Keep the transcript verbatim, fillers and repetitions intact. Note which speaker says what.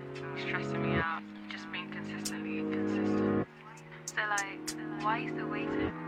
Speaker 1: stressing me out, just being consistently inconsistent. So like, why are you still waiting?